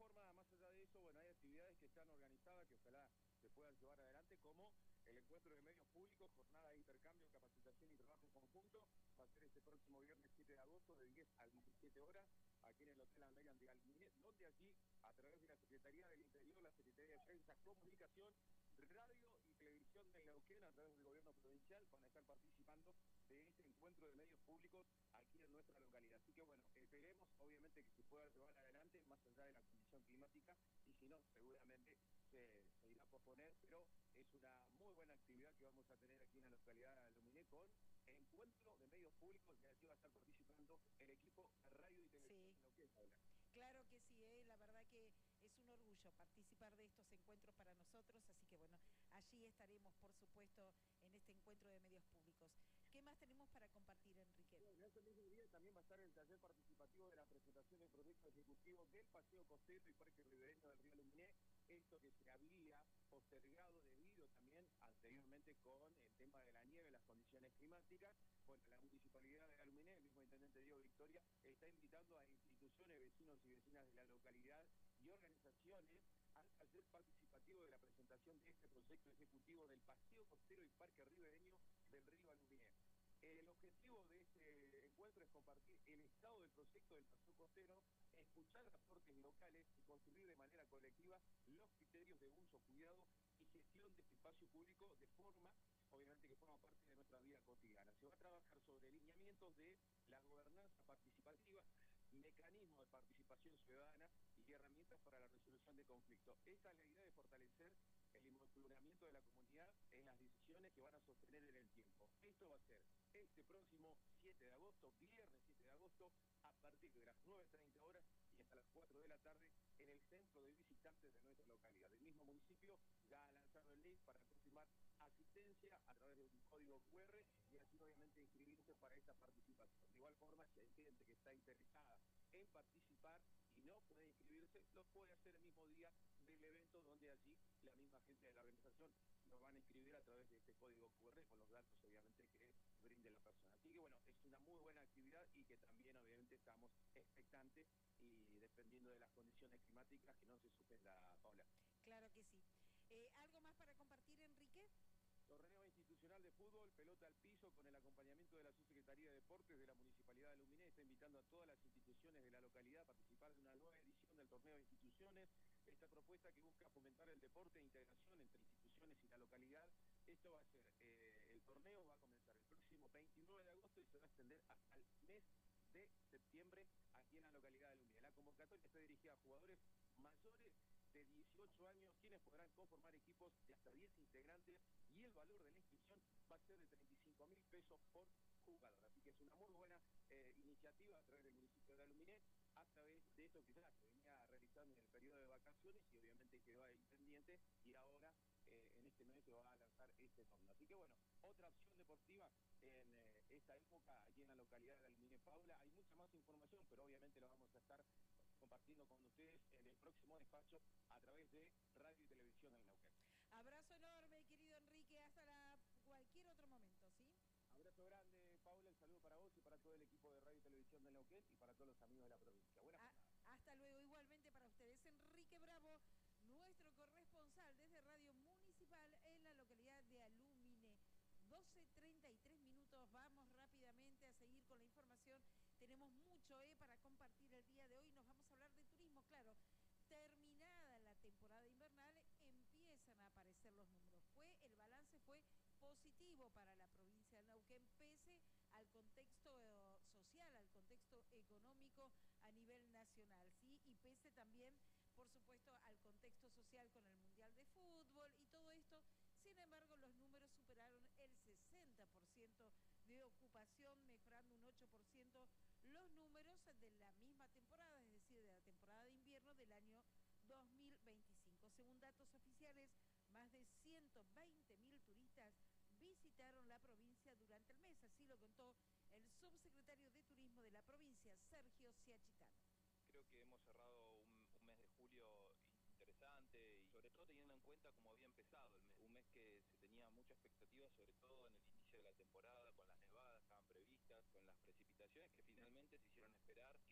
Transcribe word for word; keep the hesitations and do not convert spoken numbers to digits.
forma, más allá de eso, bueno, hay actividades que están organizadas, que ojalá se puedan llevar adelante, como el encuentro de medios públicos, jornada de intercambio, capacitación y trabajo en conjunto. Va a ser este próximo viernes siete de agosto, de diez a diecisiete horas, aquí en el Hotel Almeida de Alminé, donde allí, a través de la Secretaría del Interior, la Secretaría de Prensa, Comunicación, Radio y Televisión de Neuquén, a través del gobierno provincial, van a estar participando de este encuentro de medios públicos aquí en nuestra localidad. Así que bueno, esperemos obviamente que se pueda llevar adelante más allá de la condición climática, y si no, seguramente se, se irá a posponer, pero es una muy buena actividad que vamos a tener aquí en la localidad de Aluminé con encuentro de medios públicos, y allí va a estar participando el equipo de radio y televisión Sí. de Neuquén, Paula. Claro que sí, ¿eh? La verdad que es un orgullo participar de estos encuentros para nosotros, así que bueno, allí estaremos, por supuesto, en este encuentro de medios públicos. ¿Qué más tenemos para compartir, Enrique? Bueno, en ese mismo día también va a estar el taller participativo de la presentación del proyecto ejecutivo del Paseo Costero y Parque Ribereño del Río Aluminé, esto que se había postergado debido también anteriormente con el tema de la nieve, las condiciones climáticas. Bueno, la Municipalidad de Aluminé, el mismo intendente Diego Victoria, está invitando a instituciones, vecinos y vecinas de la localidad y organizaciones al taller participativo de la presentación de este proyecto ejecutivo del Paseo Costero y Parque Ribereño del Río Aluminé. El objetivo de este encuentro es compartir el estado del proyecto del Paseo Costero, escuchar aportes locales y construir de manera colectiva los criterios de uso, cuidado y gestión de este espacio público de forma, obviamente, que forma parte de nuestra vida cotidiana. Se va a trabajar sobre lineamientos de la gobernanza participativa, mecanismos de participación ciudadana y herramientas para la resolución de conflictos. Esta es la idea de fortalecer el involucramiento de la comunidad en las decisiones que van a sostener en el tiempo. Esto va a ser este próximo siete de agosto, viernes siete de agosto, a partir de las nueve treinta horas y hasta las cuatro de la tarde, en el centro de visitantes de nuestra localidad. El mismo municipio ya ha lanzado el link para confirmar asistencia a través de un código cu erre y así obviamente inscribirse para esta participación. De igual forma, si hay gente que está interesada en participar y no puede inscribirse, lo puede hacer el mismo día del evento, donde allí la misma gente de la organización nos van a inscribir a través de este código cu erre con los datos obviamente que brinde la persona. Así que bueno, es una muy buena actividad y que también obviamente estamos expectantes y dependiendo de las condiciones climáticas que no se suspenda, Paula. Claro que sí. Eh, ¿Algo más para compartir, Enrique? Torneo institucional de fútbol, pelota al piso, con el acompañamiento de la Subsecretaría de Deportes de la Municipalidad de Aluminé. Está invitando a todas las instituciones de la localidad a participar de una nueva edición del torneo de instituciones. Esta propuesta que busca fomentar el deporte e integración entre instituciones y la localidad. Esto va a ser, eh, el torneo va a comenzar el próximo veintinueve de agosto y se va a extender hasta el mes de septiembre aquí en la localidad de Aluminé. La convocatoria está dirigida a jugadores mayores de dieciocho años, quienes podrán conformar equipos de hasta diez integrantes, y el valor de la inscripción va a ser de treinta y cinco mil pesos por jugador. Así que es una muy buena eh, iniciativa a través del municipio de Aluminé, a través de esto que ya se venía realizando en el periodo de vacaciones y obviamente quedó ahí pendiente, y ahora eh, en este mes se va a lanzar este torneo. Así que bueno, otra opción deportiva en eh, esta época aquí en la localidad de Aluminé. Paula, hay mucha más información, pero obviamente lo vamos a estar compartiendo con ustedes en el próximo despacho a través de Radio y Televisión en Neuquén. Abrazo enorme, querido Enrique, hasta la, cualquier otro momento, ¿sí? Abrazo grande, Paula, el saludo para vos y para todo el equipo de Radio y Televisión de Neuquén y para todos los amigos de la provincia. Buenas jornadas. Hasta luego, igualmente para ustedes. Enrique Bravo, nuestro corresponsal desde Radio Municipal en la localidad de Aluminé. doce treinta y tres minutos, vamos rápidamente a seguir con la información. Tenemos mucho eh, para compartir el día de hoy. Nos vamos a hablar de turismo, claro. Terminada la temporada invernal, empiezan a aparecer los números. Fue, el balance fue positivo para la provincia de Neuquén, pese al contexto eh, social, al contexto económico a nivel nacional, ¿sí? Y pese también, por supuesto, al contexto social con el Mundial de Fútbol y todo esto. Sin embargo, los números superaron el sesenta por ciento de ocupación, mejorando un ocho por ciento los números de la misma temporada, es decir, de la temporada de invierno del año dos mil veinticinco. Según datos oficiales, más de ciento veinte mil turistas visitaron la provincia durante el mes, así lo contó el subsecretario de Turismo de la provincia, Sergio Siachitano. Creo que hemos cerrado un, un mes de julio interesante y sobre todo teniendo en cuenta cómo había empezado el mes, un mes que se tenía mucha expectativa, sobre todo en el inicio de la temporada, con las nevadas que estaban previstas, con las precipitaciones que finalmente